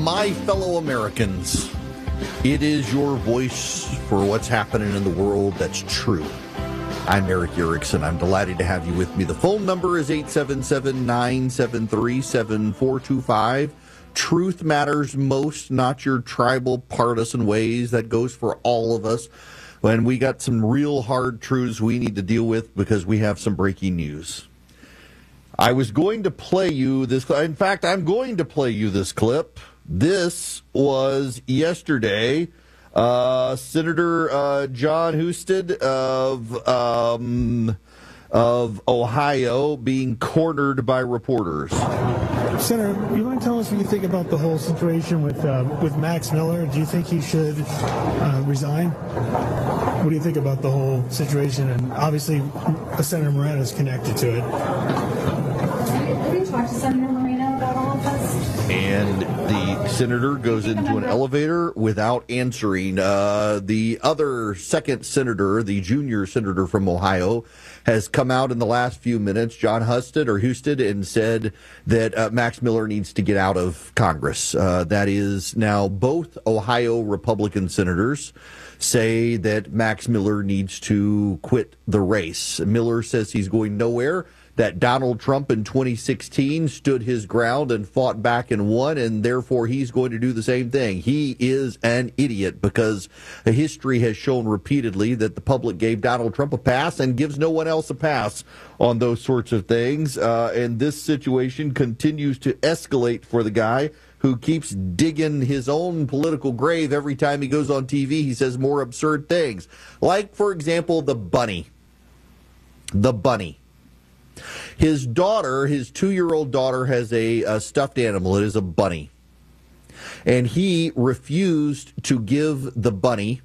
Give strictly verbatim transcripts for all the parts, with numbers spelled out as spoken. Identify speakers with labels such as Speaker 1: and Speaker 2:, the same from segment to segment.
Speaker 1: my fellow Americans. It is your voice for what's happening in the world that's true. I'm Erick Erickson. I'm delighted to have you with me. The phone number is eight seven seven, nine seven three, seven four two five. Truth matters most, not your tribal partisan ways. That goes for all of us. When we got some real hard truths we need to deal with because we have some breaking news. I was going to play you this. In fact, I'm going to play you this clip. This was yesterday. Uh, Senator uh, Jon Husted of um, of Ohio being cornered by reporters.
Speaker 2: Senator, you want to tell us what you think about the whole situation with uh, with Max Miller? Do you think he should uh, resign? What do you think about the whole situation? And obviously, Senator Moreno is connected to it.
Speaker 3: Have you talked to Senator Moreno about all of this?
Speaker 1: And the senator goes into an elevator without answering. Uh, the other second senator, the junior senator from Ohio, has come out in the last few minutes, Jon Husted or Husted, and said that uh, Max Miller needs to get out of Congress. Uh, that is now both Ohio Republican senators say that Max Miller needs to quit the race. Miller says he's going nowhere, that Donald Trump in twenty sixteen stood his ground and fought back and won, and therefore he's going to do the same thing. He is an idiot because history has shown repeatedly that the public gave Donald Trump a pass and gives no one else a pass on those sorts of things. Uh, and this situation continues to escalate for the guy who keeps digging his own political grave every time he goes on T V. He says more absurd things. Like, for example, the bunny. The bunny. His daughter, his two-year-old daughter, has a, a stuffed animal. It is a bunny. And he refused to give the bunny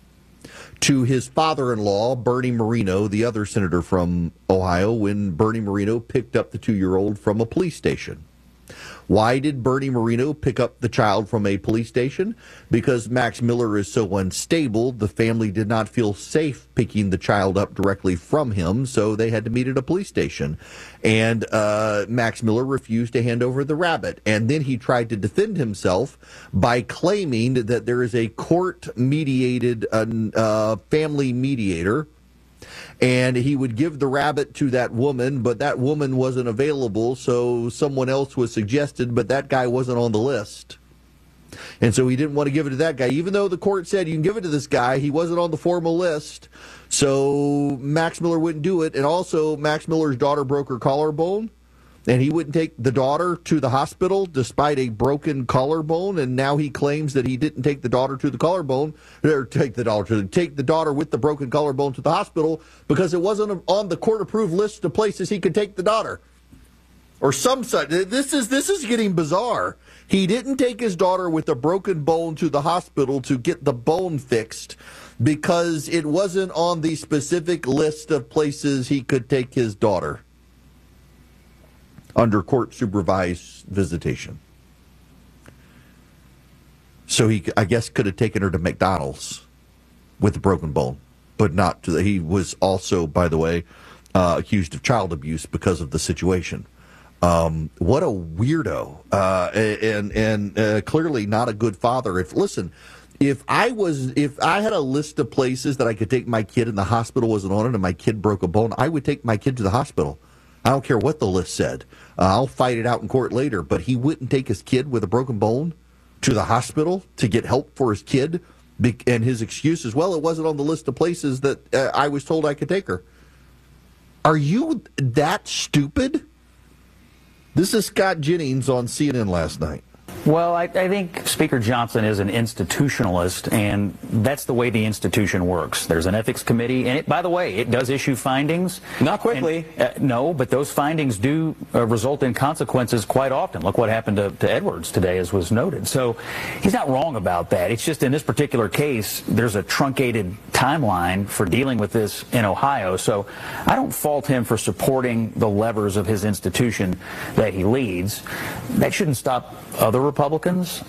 Speaker 1: to his father-in-law, Bernie Moreno, the other senator from Ohio, when Bernie Moreno picked up the two-year-old from a police station. Why did Bernie Moreno pick up the child from a police station? Because Max Miller is so unstable, the family did not feel safe picking the child up directly from him, so they had to meet at a police station. And uh, Max Miller refused to hand over the rabbit. And then he tried to defend himself by claiming that there is a court-mediated uh, uh, family mediator, and he would give the rabbit to that woman, but that woman wasn't available, so someone else was suggested, but that guy wasn't on the list. And so he didn't want to give it to that guy. Even though the court said you can give it to this guy, he wasn't on the formal list, so Max Miller wouldn't do it. And also, Max Miller's daughter broke her collarbone, and he wouldn't take the daughter to the hospital despite a broken collarbone, and now he claims that he didn't take the daughter to the collarbone, or take the daughter to take the daughter with the broken collarbone to the hospital because it wasn't on the court-approved list of places he could take the daughter. Or some such. This is this is getting bizarre. He didn't take his daughter with a broken bone to the hospital to get the bone fixed because it wasn't on the specific list of places he could take his daughter under court-supervised visitation. So he, I guess, could have taken her to McDonald's with a broken bone, but not to the, he was also, by the way, uh, accused of child abuse because of the situation. Um, what a weirdo, uh, and and uh, clearly not a good father. If listen, if I was, if I had a list of places that I could take my kid and the hospital wasn't on it, and my kid broke a bone, I would take my kid to the hospital. I don't care what the list said. Uh, I'll fight it out in court later. But he wouldn't take his kid with a broken bone to the hospital to get help for his kid. And his excuse is, well, it wasn't on the list of places that uh, I was told I could take her. Are you that stupid? This is Scott Jennings on C N N last night.
Speaker 4: Well, I, I think Speaker Johnson is an institutionalist, and that's the way the institution works. There's an ethics committee, and it, by the way, it does issue findings.
Speaker 5: Not quickly.
Speaker 4: And, uh, no, but those findings do uh, result in consequences quite often. Look what happened to, to Edwards today, as was noted. So he's not wrong about that. It's just in this particular case, there's a truncated timeline for dealing with this in Ohio. So I don't fault him for supporting the levers of his institution that he leads. That shouldn't stop other Republicans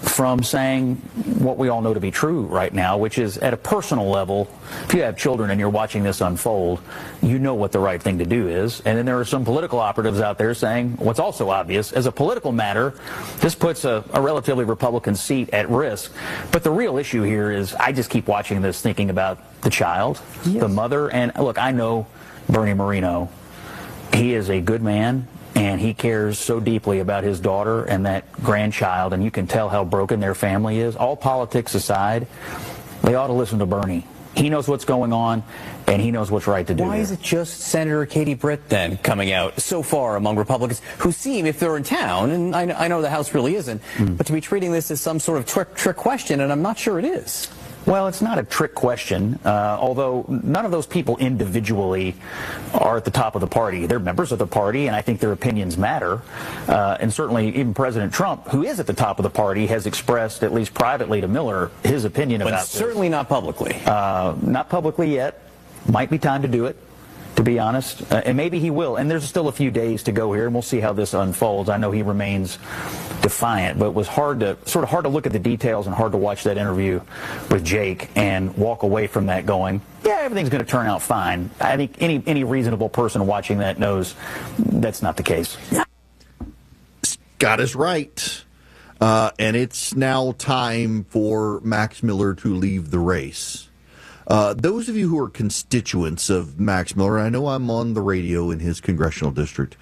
Speaker 4: from saying what we all know to be true right now, which is at a personal level, if you have children and you're watching this unfold, you know what the right thing to do is. And then there are some political operatives out there saying what's also obvious. As a political matter, this puts a, a relatively Republican seat at risk. But the real issue here is I just keep watching this thinking about the child, yes. the mother. And look, I know Bernie Moreno. He is a good man. And he cares so deeply about his daughter and that grandchild, and you can tell how broken their family is. All politics aside, they ought to listen to Bernie. He knows what's going on, and he knows what's right to do.
Speaker 5: Why
Speaker 4: here.
Speaker 5: is it just Senator Katie Britt, then, coming out so far among Republicans who seem, if they're in town, and I, I know the House really isn't, mm. but to be treating this as some sort of trick, trick question, and I'm not sure it is.
Speaker 4: Well, it's not a trick question, uh, although none of those people individually are at the top of the party. They're members of the party, and I think their opinions matter. Uh, and certainly even President Trump, who is at the top of the party, has expressed, at least privately to Miller, his opinion
Speaker 5: but
Speaker 4: about this.
Speaker 5: But certainly not publicly.
Speaker 4: Uh, not publicly yet. Might be time to do it, to be honest. Uh, and maybe he will. And there's still a few days to go here, and we'll see how this unfolds. I know he remains defiant, but it was hard to sort of hard to look at the details and hard to watch that interview with Jake and walk away from that going, yeah, everything's going to turn out fine. I think any any reasonable person watching that knows that's not the case.
Speaker 1: Scott is right. Uh, and it's now time for Max Miller to leave the race. Uh, those of you who are constituents of Max Miller, I know I'm on the radio in his congressional district.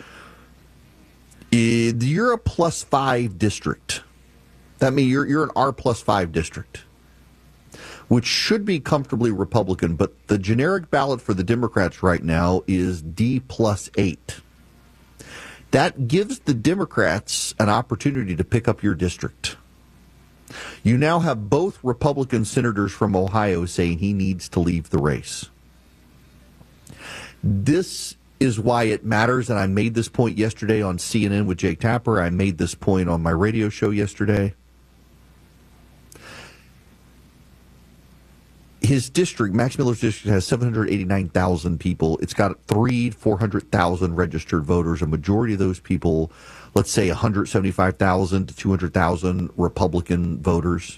Speaker 1: You're a plus five district. That means you're you're an R plus five district, which should be comfortably Republican, but the generic ballot for the Democrats right now is D plus eight. That gives the Democrats an opportunity to pick up your district. You now have both Republican senators from Ohio saying he needs to leave the race. This is why it matters, and I made this point yesterday on C N N with Jake Tapper. I made this point on my radio show yesterday. His district, Max Miller's district, has seven hundred eighty-nine thousand people. It's got three, four hundred thousand registered voters. A majority of those people, let's say one hundred seventy-five thousand to two hundred thousand Republican voters.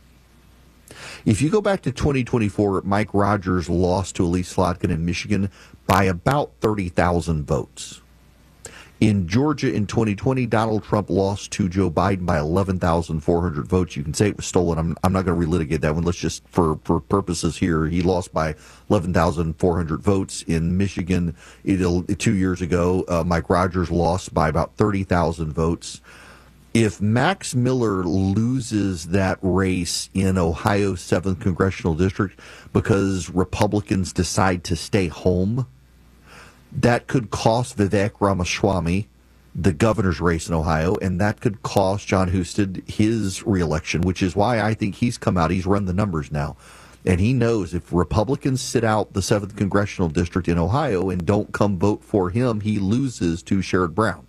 Speaker 1: If you go back to twenty twenty-four, Mike Rogers lost to Elise Slotkin in Michigan by about thirty thousand votes. In Georgia in twenty twenty, Donald Trump lost to Joe Biden by eleven thousand four hundred votes. You can say it was stolen. I'm, I'm not going to relitigate that one. Let's just, for, for purposes here, he lost by eleven thousand four hundred votes. In Michigan it, two years ago, uh, Mike Rogers lost by about thirty thousand votes. If Max Miller loses that race in Ohio's seventh Congressional District because Republicans decide to stay home, that could cost Vivek Ramaswamy the governor's race in Ohio, and that could cost John Husted his reelection, which is why I think he's come out. He's run the numbers now. And he knows if Republicans sit out the seventh Congressional District in Ohio and don't come vote for him, he loses to Sherrod Brown.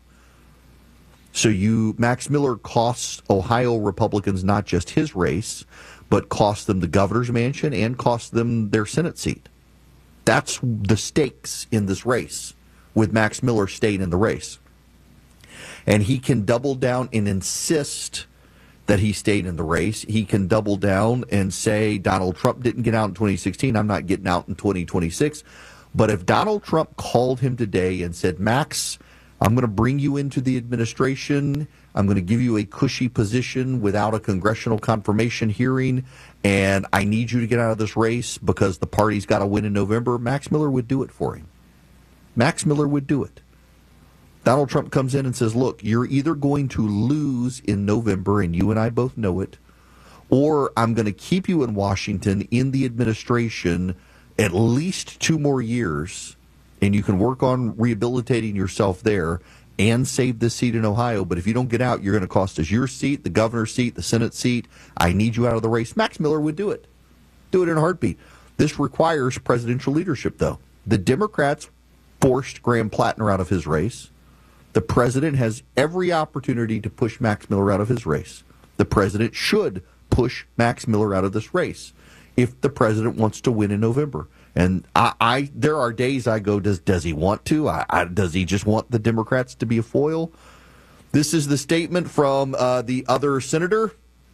Speaker 1: So you, Max Miller costs Ohio Republicans not just his race, but costs them the governor's mansion and costs them their Senate seat. That's the stakes in this race, with Max Miller staying in the race. And he can double down and insist that he stayed in the race. He can double down and say Donald Trump didn't get out in twenty sixteen, I'm not getting out in twenty twenty-six. But if Donald Trump called him today and said, Max, I'm going to bring you into the administration. I'm going to give you a cushy position without a congressional confirmation hearing, and I need you to get out of this race because the party's got to win in November. Max Miller would do it for him. Max Miller would do it. Donald Trump comes in and says, look, you're either going to lose in November, and you and I both know it, or I'm going to keep you in Washington in the administration at least two more years, and you can work on rehabilitating yourself there and save this seat in Ohio. But if you don't get out, you're going to cost us your seat, the governor's seat, the Senate seat. I need you out of the race. Max Miller would do it. Do it in a heartbeat. This requires presidential leadership, though. The Democrats forced Graham Plattner out of his race. The president has every opportunity to push Max Miller out of his race. The president should push Max Miller out of this race if the president wants to win in November. And I, I there are days I go, does does he want to? I, I, does he just want the Democrats to be a foil? This is the statement from uh, the other senator,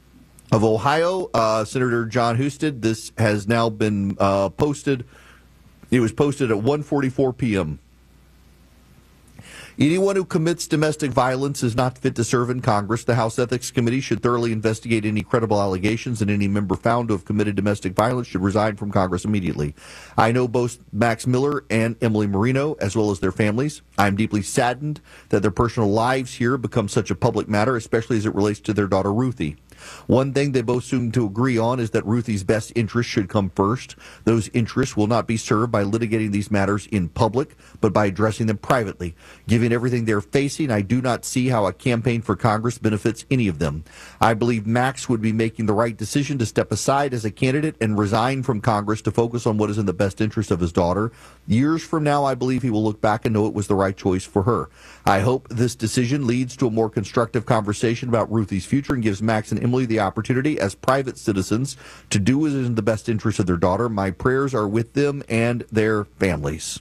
Speaker 1: of Ohio, uh, Senator John Husted. This has now been uh, posted. It was posted at one forty-four p.m. Anyone who commits domestic violence is not fit to serve in Congress. The House Ethics Committee should thoroughly investigate any credible allegations, and any member found to have committed domestic violence should resign from Congress immediately. I know both Max Miller and Emily Marino, as well as their families. I am deeply saddened that their personal lives here become such a public matter, especially as it relates to their daughter, Ruthie. One thing they both seem to agree on is that Ruthie's best interests should come first. Those interests will not be served by litigating these matters in public, but by addressing them privately. Given everything they're facing, I do not see how a campaign for Congress benefits any of them. I believe Max would be making the right decision to step aside as a candidate and resign from Congress to focus on what is in the best interest of his daughter. Years from now, I believe he will look back and know it was the right choice for her. I hope this decision leads to a more constructive conversation about Ruthie's future and gives Max and Emily the opportunity as private citizens to do what is in the best interest of their daughter. My prayers are with them and their families.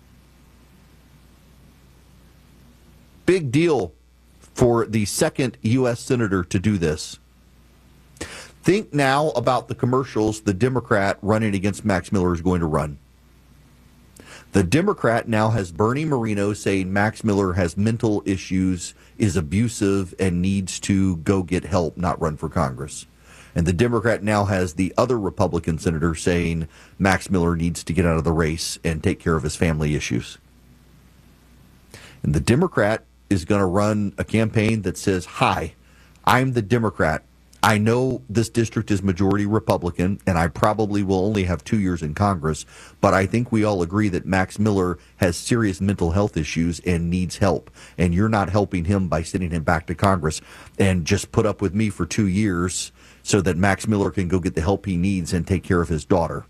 Speaker 1: Big deal for the second U S senator to do this. Think now about the commercials the Democrat running against Max Miller is going to run. The Democrat now has Bernie Moreno saying Max Miller has mental issues, is abusive, and needs to go get help, not run for Congress. And the Democrat now has the other Republican senator saying Max Miller needs to get out of the race and take care of his family issues. And the Democrat is going to run a campaign that says, hi, I'm the Democrat. I know this district is majority Republican, and I probably will only have two years in Congress, but I think we all agree that Max Miller has serious mental health issues and needs help, and you're not helping him by sending him back to Congress. And just put up with me for two years so that Max Miller can go get the help he needs and take care of his daughter.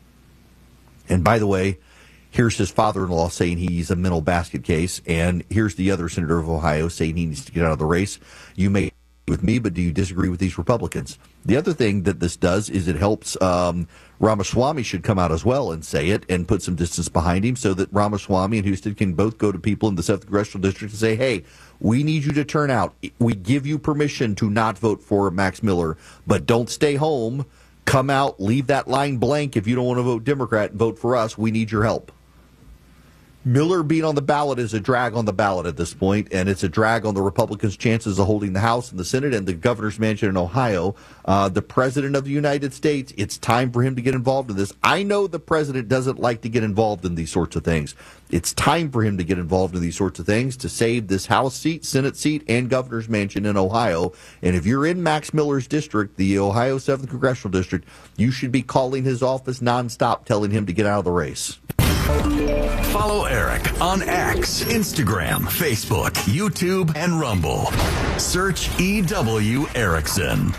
Speaker 1: And by the way, here's his father-in-law saying he's a mental basket case, and here's the other senator of Ohio saying he needs to get out of the race. You may with me, but do you disagree with these Republicans? The other thing that this does is it helps um, Ramaswamy should come out as well and say it and put some distance behind him so that Ramaswamy and Husted can both go to people in the seventh Congressional District and say, hey, we need you to turn out. We give you permission to not vote for Max Miller, but don't stay home. Come out, leave that line blank if you don't want to vote Democrat and vote for us. We need your help. Miller being on the ballot is a drag on the ballot at this point, and it's a drag on the Republicans' chances of holding the House and the Senate and the governor's mansion in Ohio. Uh, the President of the United States, it's time for him to get involved in this. I know the President doesn't like to get involved in these sorts of things. It's time for him to get involved in these sorts of things to save this House seat, Senate seat, and governor's mansion in Ohio. And if you're in Max Miller's district, the Ohio seventh Congressional District, you should be calling his office nonstop telling him to get out of the race.
Speaker 6: Follow Eric on X, Instagram, Facebook, YouTube, and Rumble. Search E W Erickson.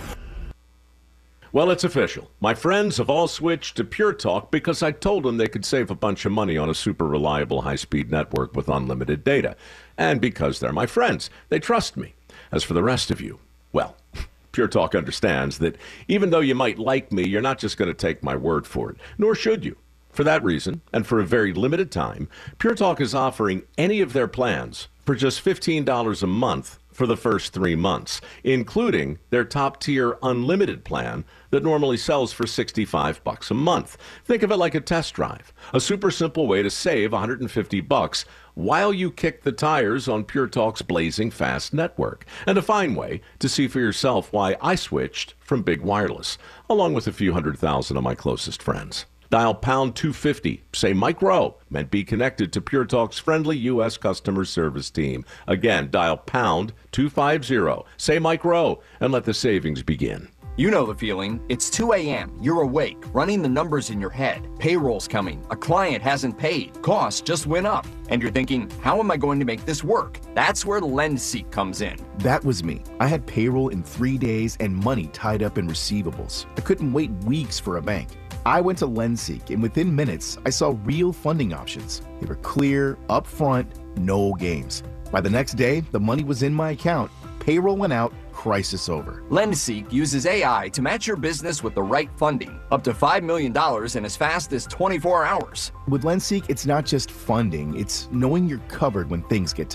Speaker 7: Well, it's official. My friends have all switched to Pure Talk because I told them they could save a bunch of money on a super reliable high-speed network with unlimited data. And because they're my friends, they trust me. As for the rest of you, well, Pure Talk understands that even though you might like me, you're not just going to take my word for it, nor should you. For that reason, and for a very limited time, Pure Talk is offering any of their plans for just fifteen dollars a month for the first three months, including their top-tier unlimited plan that normally sells for sixty-five bucks a month. Think of it like a test drive, a super simple way to save one hundred fifty bucks while you kick the tires on Pure Talk's blazing fast network, and a fine way to see for yourself why I switched from Big Wireless, along with a few hundred thousand of my closest friends. Dial pound two fifty, say Mike Rowe, and be connected to Pure Talk's friendly U S customer service team. Again, dial pound two fifty, say Mike Rowe, and let the savings begin.
Speaker 8: You know the feeling. It's two a.m. You're awake, running the numbers in your head. Payroll's coming. A client hasn't paid. Costs just went up. And you're thinking, how am I going to make this work? That's where LendSeek comes in.
Speaker 9: That was me. I had payroll in three days and money tied up in receivables. I couldn't wait weeks for a bank. I went to LendSeek, and within minutes, I saw real funding options. They were clear, upfront, no games. By the next day, the money was in my account. Payroll went out, crisis over.
Speaker 8: LendSeek uses A I to match your business with the right funding, up to five million dollars in as fast as twenty-four hours.
Speaker 9: With LendSeek, it's not just funding, it's knowing you're covered when things get tight.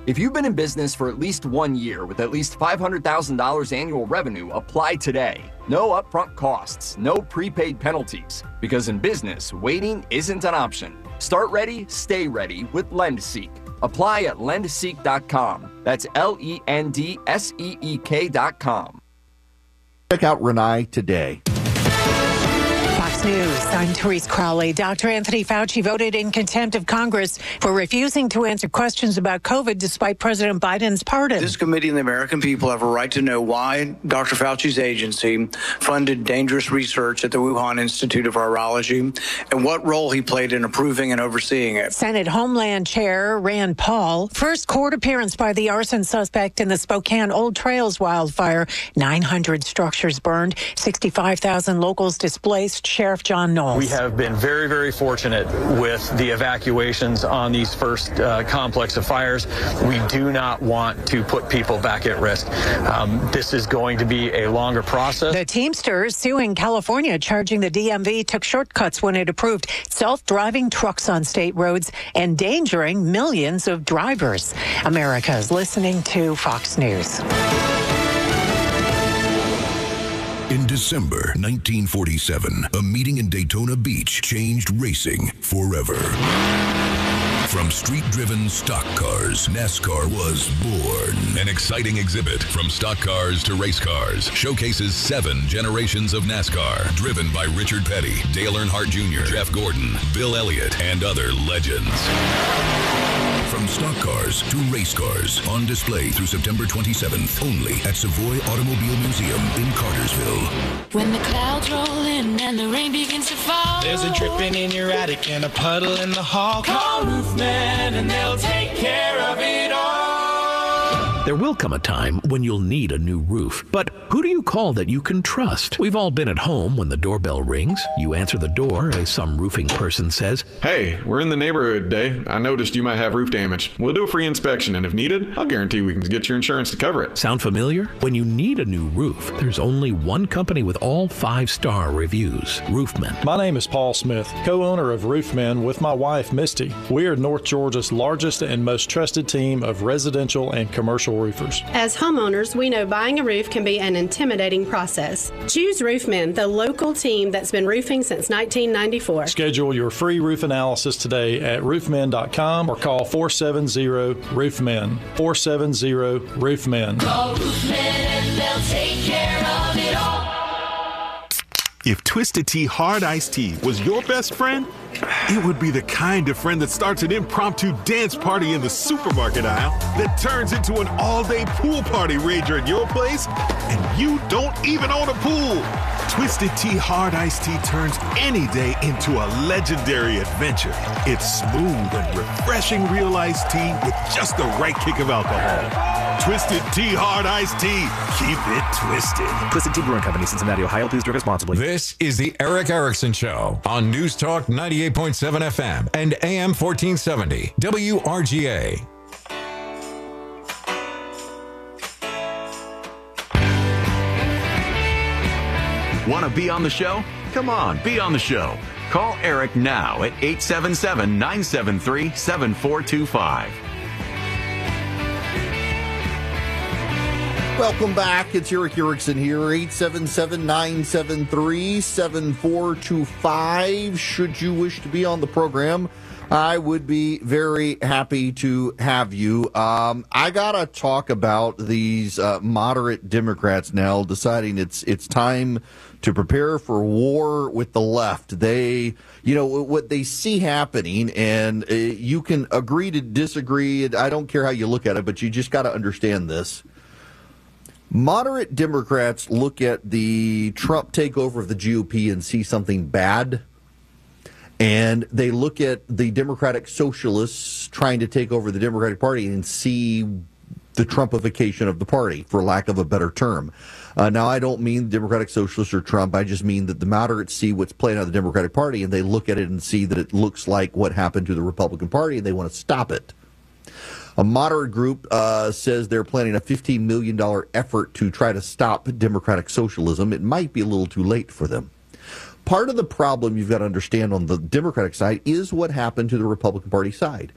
Speaker 8: If you've been in business for at least one year with at least five hundred thousand dollars annual revenue, apply today. No upfront costs, no prepaid penalties. Because in business, waiting isn't an option. Start ready, stay ready with LendSeek. Apply at lend seek dot com. That's L E N D S E E K dot com.
Speaker 1: Check out Renai today.
Speaker 10: Fox News, I'm Therese Crowley. Doctor Anthony Fauci voted in contempt of Congress for refusing to answer questions about COVID despite President Biden's pardon.
Speaker 11: This committee and the American people have a right to know why Doctor Fauci's agency funded dangerous research at the Wuhan Institute of Virology and what role he played in approving and overseeing it.
Speaker 10: Senate Homeland Chair Rand Paul, first court appearance by the arson suspect in the Spokane Old Trails wildfire. nine hundred structures burned, sixty-five thousand locals displaced. Sheriff John Knowles.
Speaker 12: We have been very, very fortunate with the evacuations on these first uh, complex of fires. We do not want to put people back at risk. Um, this is going to be a longer process.
Speaker 10: The Teamsters suing California, charging the D M V took shortcuts when it approved self-driving trucks on state roads, endangering millions of drivers. America is listening to Fox News.
Speaker 13: In December nineteen forty-seven, a meeting in Daytona Beach changed racing forever. From street-driven stock cars, NASCAR was born. An exciting exhibit from stock cars to race cars showcases seven generations of NASCAR, driven by Richard Petty, Dale Earnhardt Junior, Jeff Gordon, Bill Elliott, and other legends. From stock cars to race cars, on display through September twenty-seventh, only at Savoy Automobile Museum in Cartersville.
Speaker 14: When the clouds roll in and the rain begins to fall,
Speaker 15: there's a dripping in your attic and a puddle in the hall.
Speaker 14: Call Roofman and they'll take care of it all.
Speaker 16: There will come a time when you'll need a new roof. But who do you call that you can trust? We've all been at home when the doorbell rings. You answer the door as some roofing person says,
Speaker 17: "Hey, we're in the neighborhood today. I noticed you might have roof damage. We'll do a free inspection, and if needed, I'll guarantee we can get your insurance to cover it."
Speaker 16: Sound familiar? When you need a new roof, there's only one company with all five-star reviews, Roofman.
Speaker 18: My name is Paul Smith, co-owner of Roofman with my wife, Misty. We are North Georgia's largest and most trusted team of residential and commercial roofers.
Speaker 19: As homeowners, we know buying a roof can be an intimidating process. Choose Roofman, the local team that's been roofing since nineteen ninety-four.
Speaker 18: Schedule your free roof analysis today at roofman dot com or call four seven zero roofman. four seven zero roofman.
Speaker 14: Call Roofman and they'll take care of it all.
Speaker 20: If Twisted Tea Hard Iced Tea was your best friend, it would be the kind of friend that starts an impromptu dance party in the supermarket aisle that turns into an all-day pool party rager at your place, and you don't even own a pool. Twisted Tea Hard Iced Tea turns any day into a legendary adventure. It's smooth and refreshing real iced tea with just the right kick of alcohol. Twisted Tea Hard Iced Tea. Keep it twisted.
Speaker 21: Twisted Tea Brewing Company, Cincinnati, Ohio. Please drink responsibly.
Speaker 22: This is the Eric Erickson Show on News Talk ninety-eight point seven F M and A M fourteen seventy W R G A.
Speaker 23: Want to be on the show? Come on, be on the show. Call Eric now at eight seven seven, nine seven three, seven four two five.
Speaker 1: Welcome back. It's Eric Erickson here, eight seven seven, nine seven three, seven four two five. Should you wish to be on the program, I would be very happy to have you. Um, I got to talk about these uh, moderate Democrats now deciding it's it's time to prepare for war with the left. They, you know, what they see happening, and uh, you can agree to disagree. I don't care how you look at it, but you just got to understand this. Moderate Democrats look at the Trump takeover of the G O P and see something bad, and they look at the Democratic Socialists trying to take over the Democratic Party and see the Trumpification of the party, for lack of a better term. Uh, now, I don't mean Democratic Socialists or Trump. I just mean that the moderates see what's playing out of the Democratic Party, and they look at it and see that it looks like what happened to the Republican Party, and they want to stop it. A moderate group uh, says they're planning a fifteen million dollars effort to try to stop democratic socialism. It might be a little too late for them. Part of the problem you've got to understand on the Democratic side is what happened to the Republican Party side.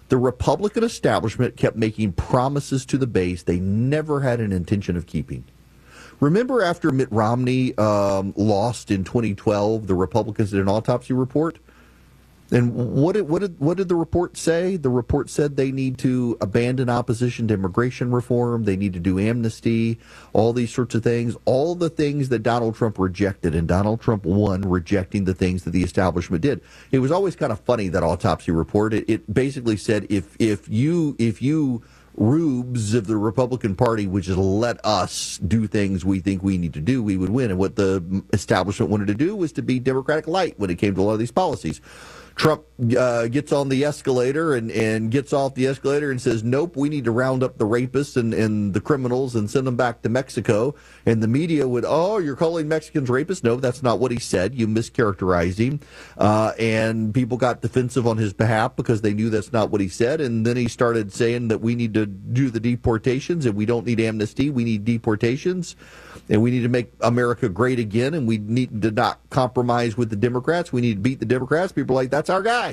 Speaker 1: The Republican establishment kept making promises to the base they never had an intention of keeping. Remember after Mitt Romney um, lost in twenty twelve, the Republicans did an autopsy report? And what did, what did what did the report say? The report said they need to abandon opposition to immigration reform. They need to do amnesty, all these sorts of things, all the things that Donald Trump rejected. And Donald Trump won rejecting the things that the establishment did. It was always kind of funny, that autopsy report. It, it basically said if if you if you rubes of the Republican Party would just let us do things we think we need to do, we would win. And what the establishment wanted to do was to be Democratic light when it came to a lot of these policies. Trump uh, gets on the escalator and, and gets off the escalator and says, nope, we need to round up the rapists and, and the criminals and send them back to Mexico. And the media would, oh, you're calling Mexicans rapists? No, that's not what he said. You mischaracterized him. Uh, and people got defensive on his behalf because they knew that's not what he said. And then he started saying that we need to do the deportations and we don't need amnesty. We need deportations. And we need to make America great again, and we need to not compromise with the Democrats. We need to beat the Democrats. People are like, that's our guy.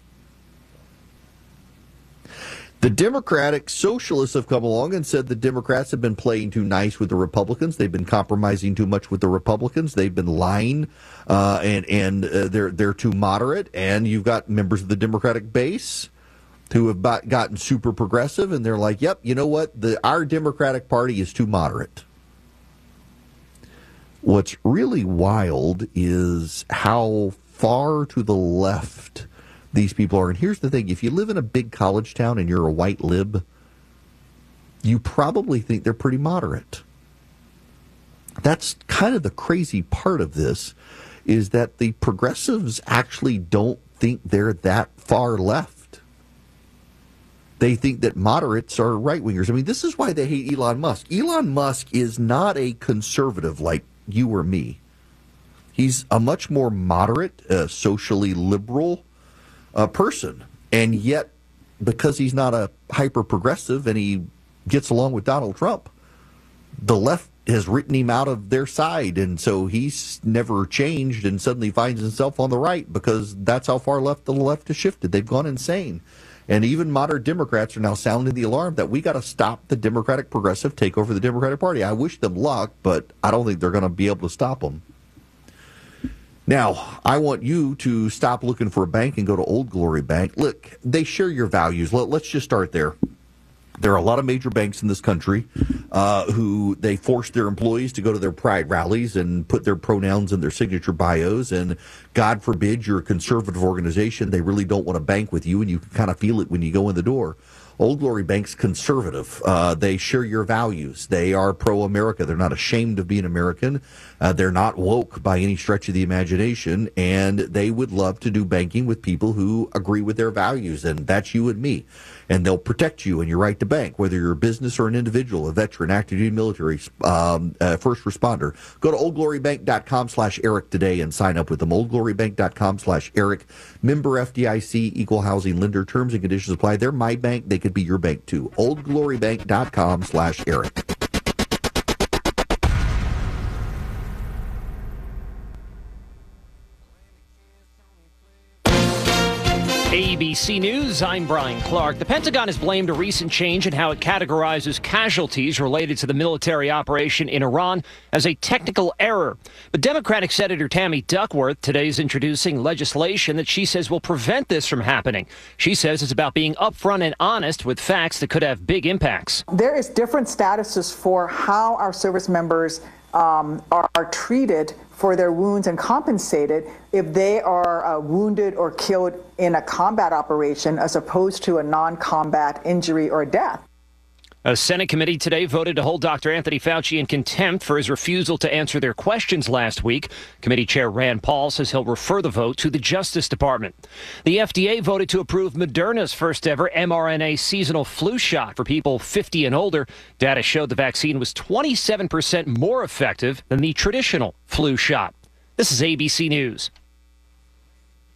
Speaker 1: The Democratic Socialists have come along and said the Democrats have been playing too nice with the Republicans. They've been compromising too much with the Republicans. They've been lying, uh, and and uh, they're they're too moderate. And you've got members of the Democratic base who have got, gotten super progressive, and they're like, yep, you know what? The our Democratic Party is too moderate. What's really wild is how far to the left these people are. And here's the thing. If you live in a big college town and you're a white lib, you probably think they're pretty moderate. That's kind of the crazy part of this, is that the progressives actually don't think they're that far left. They think that moderates are right-wingers. I mean, this is why they hate Elon Musk. Elon Musk is not a conservative like you or me. He's a much more moderate, uh, socially liberal uh, person. And yet, because he's not a hyper-progressive and he gets along with Donald Trump, the left has written him out of their side. And so he's never changed and suddenly finds himself on the right because that's how far left the left has shifted. They've gone insane. And even moderate Democrats are now sounding the alarm that we got to stop the Democratic progressive take over the Democratic Party. I wish them luck, but I don't think they're going to be able to stop them. Now, I want you to stop looking for a bank and go to Old Glory Bank. Look, they share your values. Let, let's just start there. There are a lot of major banks in this country uh, who they force their employees to go to their pride rallies and put their pronouns in their signature bios. And God forbid you're a conservative organization, they really don't want to bank with you, and you can kind of feel it when you go in the door. Old Glory Bank's conservative. Uh, they share your values. They are pro-America. They're not ashamed of being American. Uh, they're not woke by any stretch of the imagination, and they would love to do banking with people who agree with their values, and that's you and me. And they'll protect you and your right to bank, whether you're a business or an individual, a veteran, active duty military, um, uh, first responder. Go to oldglorybank.com slash Eric today and sign up with them. oldglorybank.com slash Eric. Member F D I C, equal housing lender. Terms and conditions apply. They're my bank. They could be your bank too. oldglorybank.com slash Eric.
Speaker 2: A B C News, I'm Brian Clark. The Pentagon has blamed a recent change in how it categorizes casualties related to the military operation in Iran as a technical error. But Democratic Senator Tammy Duckworth today is introducing legislation that she says will prevent this from happening. She says it's about being upfront and honest with facts that could have big impacts.
Speaker 3: There is different statuses for how our service members um, are, are treated for their wounds and compensated if they are uh, wounded or killed in a combat operation as opposed to a non-combat injury or death.
Speaker 2: A Senate committee today voted to hold Doctor Anthony Fauci in contempt for his refusal to answer their questions last week. Committee Chair Rand Paul says he'll refer the vote to the Justice Department. The F D A voted to approve Moderna's first ever mRNA seasonal flu shot for people fifty and older. Data showed the vaccine was twenty-seven percent more effective than the traditional flu shot. This is A B C News.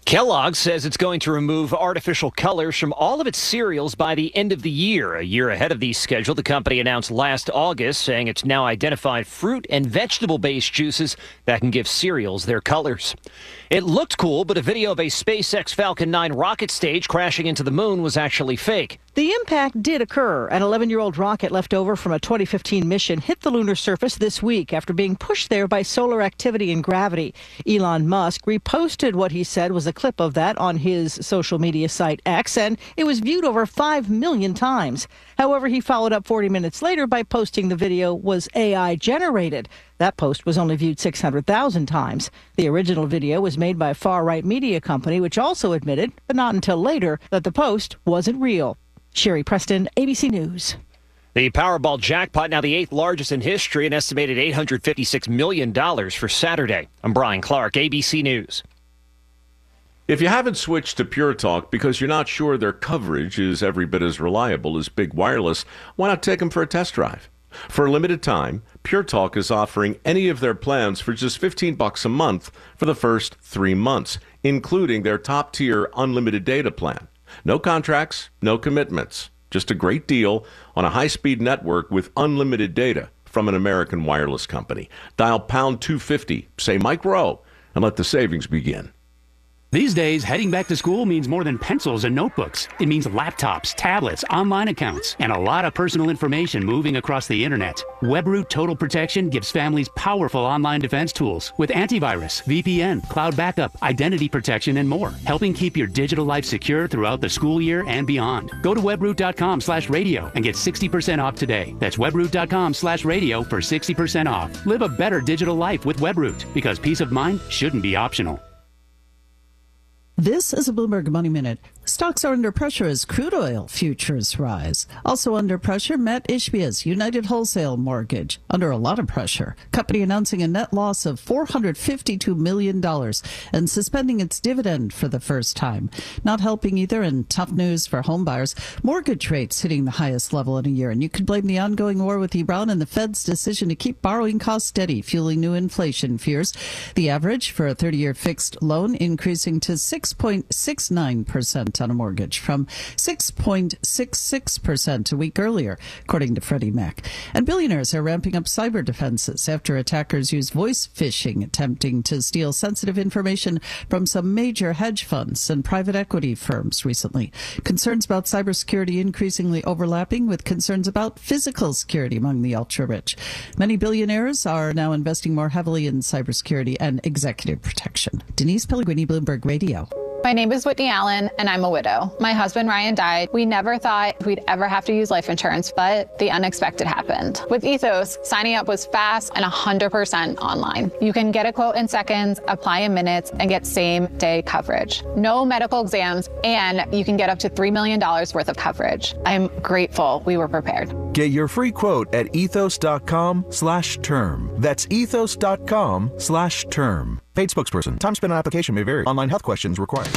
Speaker 2: Kellogg says it's going to remove artificial colors from all of its cereals by the end of the year. A year ahead of the schedule, the company announced last August, saying it's now identified fruit and vegetable-based juices that can give cereals their colors. It looked cool, but a video of a SpaceX Falcon nine rocket stage crashing into the moon was actually fake.
Speaker 4: The impact did occur. An eleven-year-old rocket left over from a twenty fifteen mission hit the lunar surface this week after being pushed there by solar activity and gravity. Elon Musk reposted what he said was a clip of that on his social media site X, and it was viewed over five million times. However, he followed up forty minutes later by posting the video was A I generated. That post was only viewed six hundred thousand times. The original video was made by a far-right media company, which also admitted, but not until later, that the post wasn't real. Sherry Preston, A B C News.
Speaker 2: The Powerball jackpot, now the eighth largest in history, an estimated eight hundred fifty-six million dollars for Saturday. I'm Brian Clark, A B C News.
Speaker 7: If you haven't switched to Pure Talk because you're not sure their coverage is every bit as reliable as Big Wireless, why not take them for a test drive? For a limited time, Pure Talk is offering any of their plans for just fifteen bucks a month for the first three months, including their top-tier unlimited data plan. No contracts, no commitments. Just a great deal on a high-speed network with unlimited data from an American wireless company. Dial pound two fifty, say Mike Rowe, and let the savings begin.
Speaker 5: These days, heading back to school means more than pencils and notebooks. It means laptops, tablets, online accounts, and a lot of personal information moving across the internet. WebRoot Total Protection gives families powerful online defense tools with antivirus, V P N, cloud backup, identity protection, and more, helping keep your digital life secure throughout the school year and beyond. Go to webroot.com slash radio and get sixty percent off today. That's webroot.com slash radio for sixty percent off. Live a better digital life with WebRoot, because peace of mind shouldn't be optional.
Speaker 6: This is a Bloomberg Money Minute. Stocks are under pressure as crude oil futures rise. Also under pressure, Matt Ishbia's United Wholesale Mortgage. Under a lot of pressure. Company announcing a net loss of four hundred fifty-two million dollars and suspending its dividend for the first time. Not helping either, and tough news for home buyers. Mortgage rates hitting the highest level in a year. And you could blame the ongoing war with Iran and the Fed's decision to keep borrowing costs steady, fueling new inflation fears. The average for a thirty-year fixed loan increasing to six point six nine percent on a mortgage from six point six six percent a week earlier, according to Freddie Mac. And billionaires are ramping up cyber defenses after attackers used voice phishing, attempting to steal sensitive information from some major hedge funds and private equity firms recently. Concerns about cybersecurity increasingly overlapping with concerns about physical security among the ultra-rich. Many billionaires are now investing more heavily in cybersecurity and executive protection. Denise Pellegrini, Bloomberg Radio.
Speaker 24: My name is Whitney Allen, and I'm a widow. My husband, Ryan, died. We never thought we'd ever have to use life insurance, but the unexpected happened. With Ethos, signing up was fast and one hundred percent online. You can get a quote in seconds, apply in minutes, and get same-day coverage. No medical exams, and you can get up to three million dollars worth of coverage. I'm grateful we were prepared.
Speaker 25: Get your free quote at ethos.com slash term. That's ethos.com slash term. Paid spokesperson. Time spent on application may vary. Online health questions required.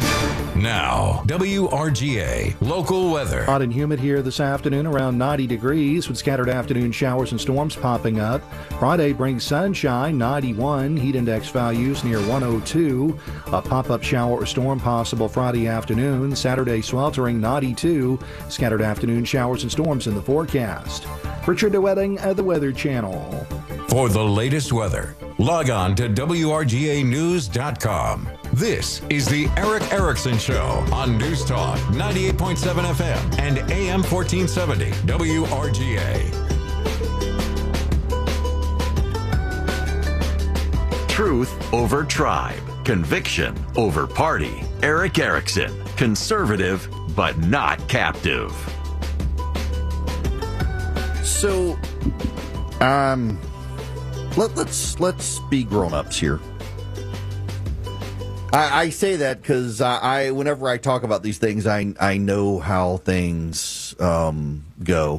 Speaker 22: Now, W R G A local weather.
Speaker 26: Hot and humid here this afternoon, around ninety degrees, with scattered afternoon showers and storms popping up. Friday brings sunshine, ninety-one, heat index values near one oh two. A pop-up shower or storm possible Friday afternoon. Saturday sweltering, ninety-two. Scattered afternoon showers and storms in the forecast. Richard DeWetting at the Weather Channel.
Speaker 22: For the latest weather, log on to W R G A news dot com. This is the Eric Erickson Show on News Talk ninety-eight point seven F M and A M fourteen seventy W R G A.
Speaker 23: Truth over tribe. Conviction over party. Eric Erickson. Conservative, but not captive.
Speaker 1: So, um, let, let's let's be grown-ups here. I, I say that because I, I, whenever I talk about these things, I I know how things um, go.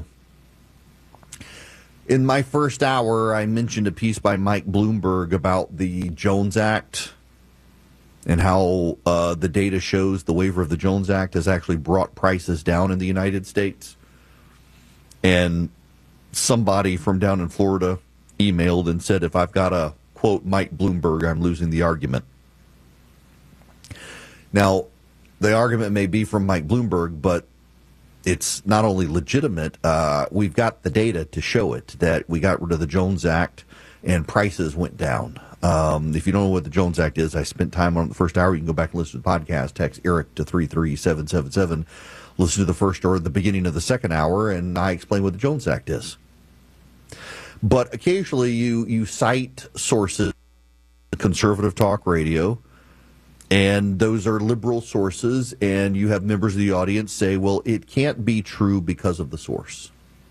Speaker 1: In my first hour, I mentioned a piece by Mike Bloomberg about the Jones Act and how uh, the data shows the waiver of the Jones Act has actually brought prices down in the United States. And somebody from down in Florida emailed and said, if I've got to quote Mike Bloomberg, I'm losing the argument. Now, the argument may be from Mike Bloomberg, but it's not only legitimate, uh, we've got the data to show it, that we got rid of the Jones Act and prices went down. Um, if you don't know what the Jones Act is, I spent time on it the first hour. You can go back and listen to the podcast. Text Eric to three three seven seven seven. Listen to the first or the beginning of the second hour, and I explain what the Jones Act is. But occasionally you, you cite sources, conservative talk radio, and those are liberal sources, and you have members of the audience say, well, it can't be true because of the source.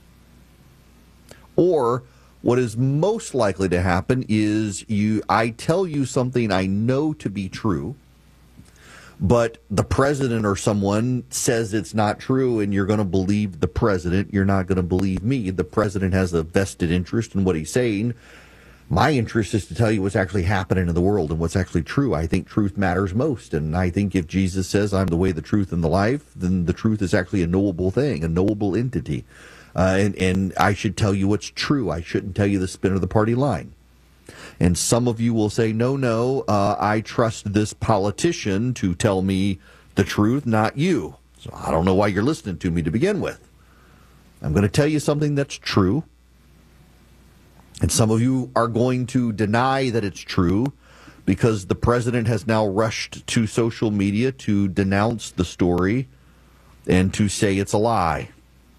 Speaker 1: Or what is most likely to happen is you, I tell you something I know to be true, but the president or someone says it's not true, and you're going to believe the president. You're not going to believe me. The president has a vested interest in what he's saying. My interest is to tell you what's actually happening in the world and what's actually true. I think truth matters most, and I think if Jesus says I'm the way, the truth, and the life, then the truth is actually a knowable thing, a knowable entity. Uh, and, and I should tell you what's true. I shouldn't tell you the spin of the party line. And some of you will say, no, no, uh, I trust this politician to tell me the truth, not you. So I don't know why you're listening to me to begin with. I'm going to tell you something that's true. And some of you are going to deny that it's true because the president has now rushed to social media to denounce the story and to say it's a lie.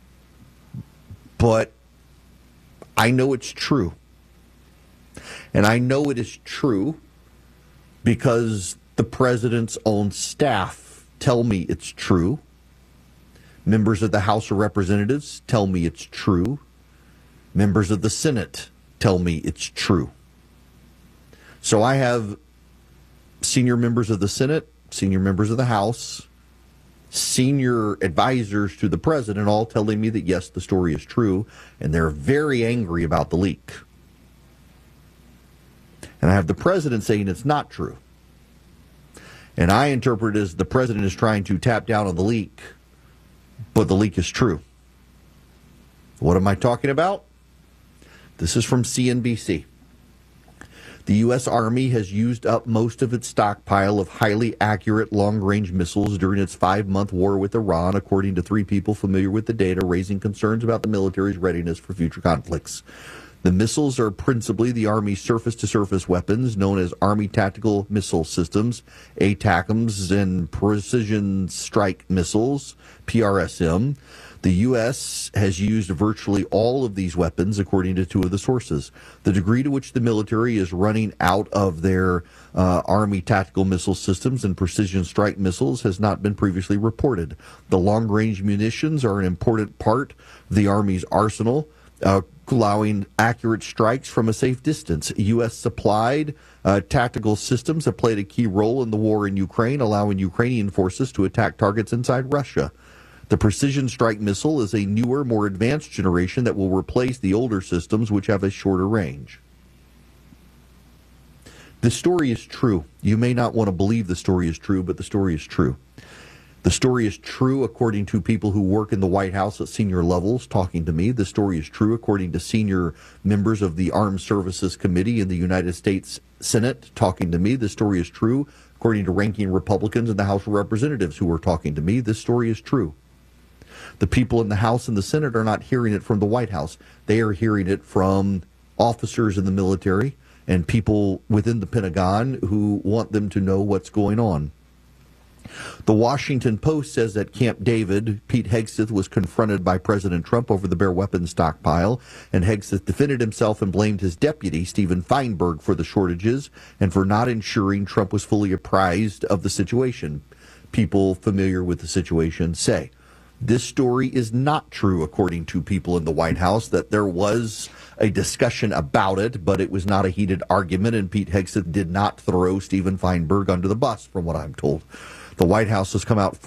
Speaker 1: But I know it's true. And I know it is true because the president's own staff tell me it's true. Members of the House of Representatives tell me it's true. Members of the Senate tell me it's true. So I have senior members of the Senate, senior members of the House, senior advisors to the president all telling me that, yes, the story is true, and they're very angry about the leak. And I have the president saying it's not true. And I interpret it as the president is trying to tap down on the leak, but the leak is true. What am I talking about? This is from C N B C. The U S Army has used up most of its stockpile of highly accurate long-range missiles during its five-month war with Iran, according to three people familiar with the data, raising concerns about the military's readiness for future conflicts. The missiles are principally the Army's surface-to-surface weapons, known as Army Tactical Missile Systems, A TACMS, and Precision Strike Missiles, P R S M. The U S has used virtually all of these weapons, according to two of the sources. The degree to which the military is running out of their uh, Army Tactical Missile Systems and Precision Strike Missiles has not been previously reported. The long-range munitions are an important part of the Army's arsenal, uh, allowing accurate strikes from a safe distance. U S supplied uh, tactical systems have played a key role in the war in Ukraine, allowing Ukrainian forces to attack targets inside Russia. The Precision Strike Missile is a newer, more advanced generation that will replace the older systems, which have a shorter range. The story is true. You may not want to believe the story is true, but the story is true. The story is true according to people who work in the White House at senior levels talking to me. The story is true according to senior members of the Armed Services Committee in the United States Senate talking to me. The story is true according to ranking Republicans in the House of Representatives who are talking to me. This story is true. The people in the House and the Senate are not hearing it from the White House. They are hearing it from officers in the military and people within the Pentagon who want them to know what's going on. The Washington Post says at Camp David, Pete Hegseth was confronted by President Trump over the bare weapons stockpile, and Hegseth defended himself and blamed his deputy, Stephen Feinberg, for the shortages and for not ensuring Trump was fully apprised of the situation. People familiar with the situation say. This story is not true, according to people in the White House, that there was a discussion about it, but it was not a heated argument, and Pete Hegseth did not throw Stephen Feinberg under the bus, from what I'm told. The White House has come out